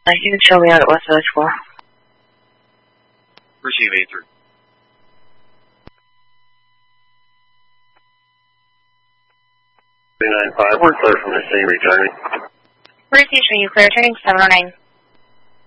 You can show me out at West Village 4. Receive 8-3. We're clear from the scene returning. Receive, you clear, turning 709.